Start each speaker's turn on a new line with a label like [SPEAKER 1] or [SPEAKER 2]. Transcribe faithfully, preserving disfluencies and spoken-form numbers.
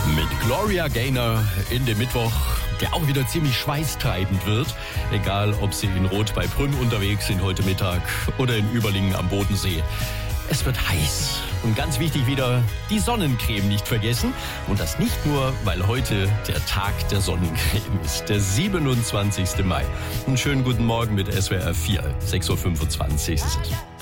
[SPEAKER 1] Mit Gloria Gaynor in dem Mittwoch, der auch wieder ziemlich schweißtreibend wird. Egal, ob Sie in Rot bei Prüm unterwegs sind heute Mittag oder in Überlingen am Bodensee. Es wird heiß. Und ganz wichtig wieder, die Sonnencreme nicht vergessen. Und das nicht nur, weil heute der Tag der Sonnencreme ist, der siebenundzwanzigste Mai. Einen schönen guten Morgen mit S W R vier, sechs Uhr fünfundzwanzig ist es.